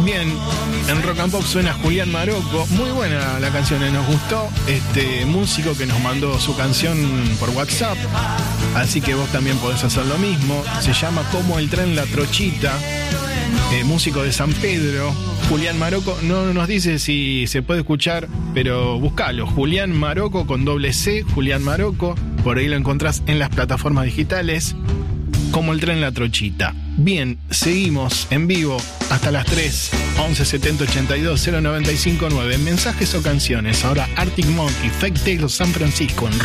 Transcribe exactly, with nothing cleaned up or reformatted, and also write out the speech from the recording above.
Bien, en Rock and Pop suena Julián Maroco. Muy buena la canción, eh, nos gustó. Este músico que nos mandó su canción por WhatsApp. Así que vos también podés hacer lo mismo. Se llama Como el tren La Trochita. Eh, músico de San Pedro, Julián Maroco. No nos dice si se puede escuchar, pero búscalo. Julián Maroco con doble C, Julián Maroco. Por ahí lo encontrás en las plataformas digitales. Como el tren La Trochita. Bien, seguimos en vivo hasta las tres. once setenta ochenta y dos cero noventa y cinco nueve. Mensajes o canciones. Ahora Arctic Monkey, Fake Tales of San Francisco en